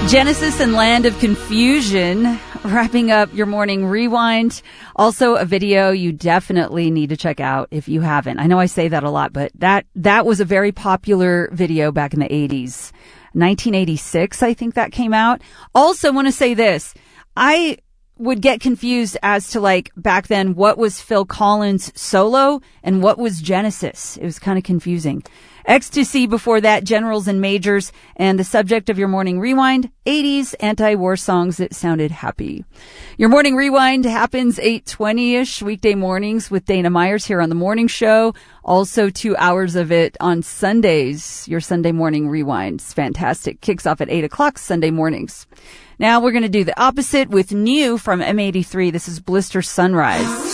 Genesis and Land of Confusion, wrapping up your morning rewind. Also a video you definitely need to check out if you haven't. I know I say that a lot, but that was a very popular video back in the 80s. 1986, I think that came out. Also want to say this. I would get confused as to, like, back then, what was Phil Collins solo and what was Genesis. It was kind of confusing. Ecstasy before that, Generals and Majors, and the subject of your morning rewind, 80s anti-war songs that sounded happy. Your morning rewind happens 8:20-ish weekday mornings with Dana Myers here on the morning show. Also 2 hours of it on Sundays. Your Sunday morning rewind is fantastic. Kicks off at 8 o'clock Sunday mornings. Now we're going to do the opposite with New from M83. This is Blister Sunrise.